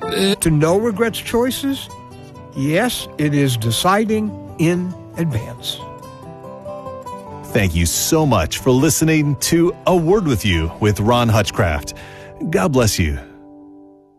To no regrets choices? Yes, it is deciding in advance. Thank you so much for listening to A Word With You with Ron Hutchcraft. God bless you.